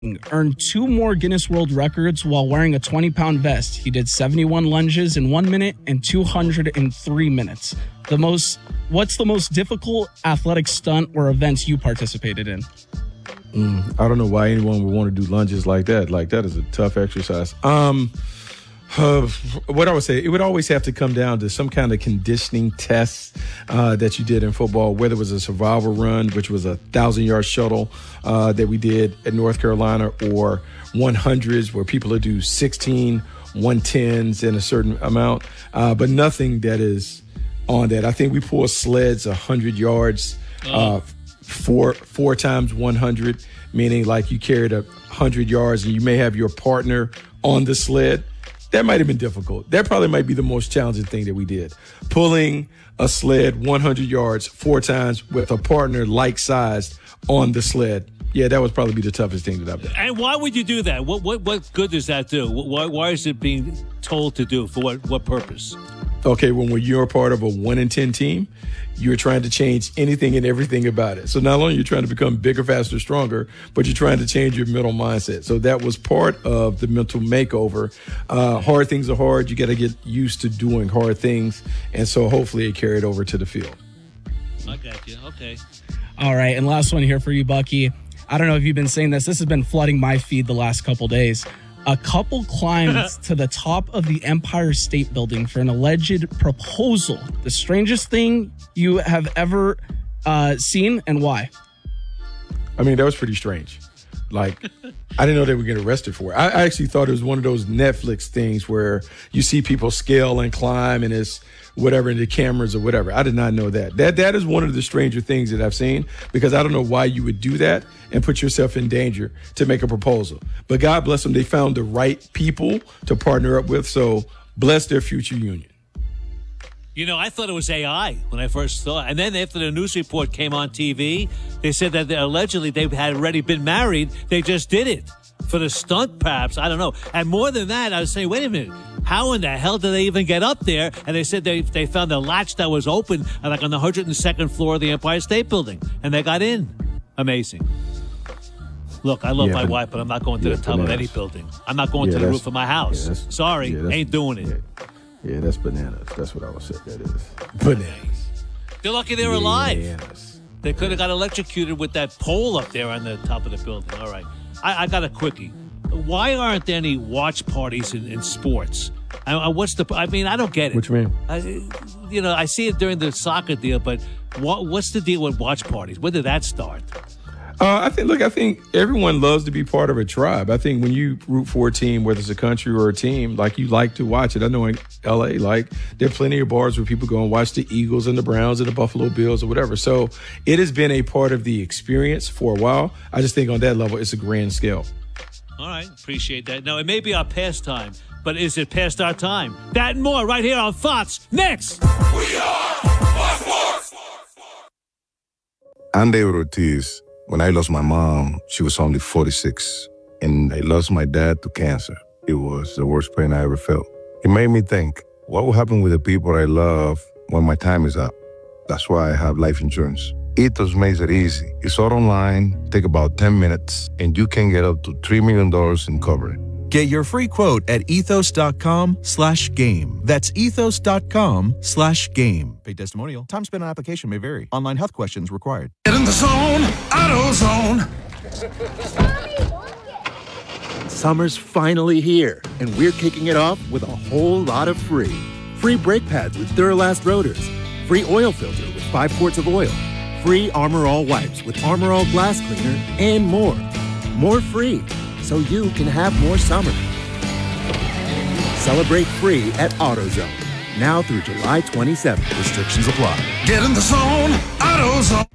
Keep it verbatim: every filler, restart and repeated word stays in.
earned two more Guinness World Records while wearing a twenty-pound vest. He did seventy-one lunges in one minute and two hundred three minutes. The most, what's the most difficult athletic stunt or events you participated in? Mm, I don't know why anyone would want to do lunges like that. Like, that is a tough exercise. Um, uh, what I would say, it would always have to come down to some kind of conditioning test uh, that you did in football, whether it was a survival run, which was a thousand-yard shuttle uh, that we did at North Carolina, or one hundreds where people will do sixteen one tens in a certain amount, uh, but nothing that is on that. I think we pull sleds one hundred yards, uh, four four times one hundred, meaning like you carried a one hundred yards and you may have your partner on the sled. That might have been difficult. That probably might be the most challenging thing that we did. Pulling a sled one hundred yards four times with a partner like-sized on the sled. Yeah, that would probably be the toughest thing that I've done. And why would you do that? What what what good does that do? Why why is it being told to do? For what what purpose? Okay, when you're a part of a one in ten team, you're trying to change anything and everything about it. So not only are you trying to become bigger, faster, stronger, but you're trying to change your mental mindset. So that was part of the mental makeover. Uh, hard things are hard. You got to get used to doing hard things. And so hopefully it carried over to the field. I got you. Okay. All right, and last one here for you, Bucky. I don't know if you've been saying this. This has been flooding my feed the last couple days. A couple climbed to the top of the Empire State Building for an alleged proposal. The strangest thing you have ever uh, seen, and why? I mean, that was pretty strange. Like, I didn't know they were getting arrested for it. I, I actually thought it was one of those Netflix things where you see people scale and climb and it's whatever in the cameras or whatever. I did not know that. That that is one of the stranger things that I've seen, because I don't know why you would do that and put yourself in danger to make a proposal. But God bless them, they found the right people to partner up with. So bless their future union. You know, I thought it was A I when I first saw it. And then after the news report came on T V, they said that they, allegedly they had already been married. They just did it for the stunt, perhaps. I don't know. And more than that, I was saying, wait a minute. How in the hell did they even get up there? And they said they they found a latch that was open, like on the one hundred second floor of the Empire State Building. And they got in. Amazing. Look, I love yeah, my but, wife, but I'm not going to yeah, the top bananas. of any building. I'm not going yeah, to the roof of my house. Yeah, Sorry, yeah, ain't doing it. Yeah. Yeah, that's bananas. That's what I would say that is. Bananas. They're lucky they're alive. Bananas. They could have got electrocuted with that pole up there on the top of the building. All right. I, I got a quickie. Why aren't there any watch parties in, in sports? I, I, what's the? I mean, I don't get it. What you mean? I, you know, I see it during the soccer deal, but what, what's the deal with watch parties? When did that start? Uh, I think, look, I think everyone loves to be part of a tribe. I think when you root for a team, whether it's a country or a team, like you like to watch it. I know in L A, like there are plenty of bars where people go and watch the Eagles and the Browns and the Buffalo Bills or whatever. So it has been a part of the experience for a while. I just think on that level, it's a grand scale. All right. Appreciate that. Now, it may be our pastime, but is it past our time? That and more right here on Fox. Next. We are Fox Sports. I'm David Ortiz. When I lost my mom, she was only forty-six, and I lost my dad to cancer. It was the worst pain I ever felt. It made me think, what will happen with the people I love when my time is up? That's why I have life insurance. Ethos makes it easy. It's all online, take about ten minutes, and you can get up to three million dollars in coverage. Get your free quote at ethos.com slash game. That's ethos.com slash game. Paid testimonial. Time spent on application may vary. Online health questions required. Get in the zone, AutoZone. Summer's finally here, and we're kicking it off with a whole lot of free. Free brake pads with Duralast rotors. Free oil filter with five quarts of oil. Free Armor All wipes with Armor All glass cleaner, and more. More free, so you can have more summer. Celebrate free at AutoZone. Now through July twenty-seventh. Restrictions apply. Get in the zone, AutoZone.